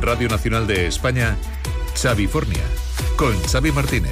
Radio Nacional de España, Xavifornia, con Xavi Martínez.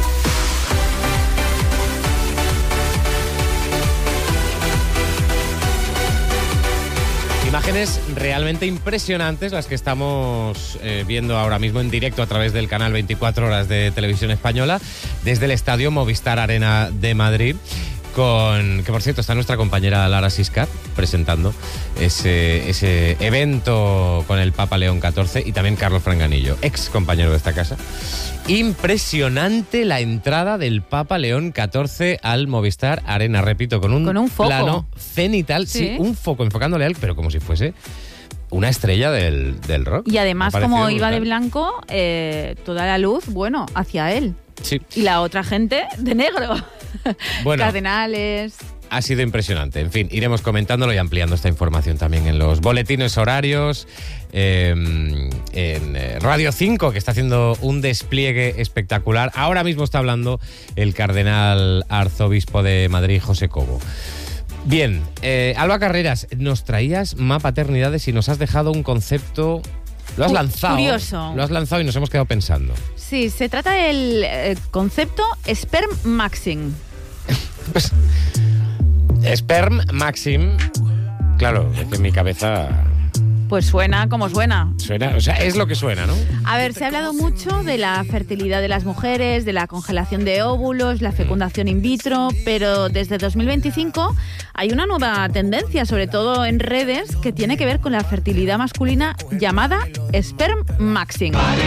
Imágenes realmente impresionantes las que estamos viendo ahora mismo en directo a través del canal 24 Horas de Televisión Española desde el Estadio Movistar Arena de Madrid, que por cierto está nuestra compañera Lara Siscar presentando ese evento con el Papa León XIV y también Carlos Franganillo, ex compañero de esta casa. Impresionante la entrada del Papa León XIV al Movistar Arena, repito, con un foco. Plano cenital, sí, un foco enfocándole a él, pero como si fuese una estrella del rock. Y además, como iba de blanco, toda la luz, hacia él. Sí. Y la otra gente de negro. Bueno, cardenales. Ha sido impresionante. En fin, iremos comentándolo y ampliando esta información también en los boletines horarios, en Radio 5, que está haciendo un despliegue espectacular. Ahora mismo está hablando el cardenal arzobispo de Madrid, José Cobo. Bien, Alba Carreras, nos traías Mapaternidades y nos has dejado un concepto. Lo has lanzado. Curioso. Lo has lanzado y nos hemos quedado pensando. Sí, se trata del concepto Sperm Maxim. Pues, Sperm Maxim, claro, es que en mi cabeza. Pues suena como suena. Suena, o sea, es lo que suena, ¿no? A ver, se ha hablado mucho de la fertilidad de las mujeres, de la congelación de óvulos, la fecundación in vitro, pero desde 2025 hay una nueva tendencia, sobre todo en redes, que tiene que ver con la fertilidad masculina llamada Sperm Maxim.